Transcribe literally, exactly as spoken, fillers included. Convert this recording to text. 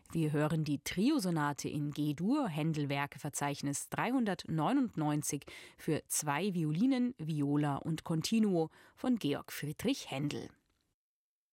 Wir hören die Triosonate in G-Dur, Händel-Werkeverzeichnis dreihundertneunundneunzig für zwei Violinen, Viola und Continuo von Georg Friedrich Händel.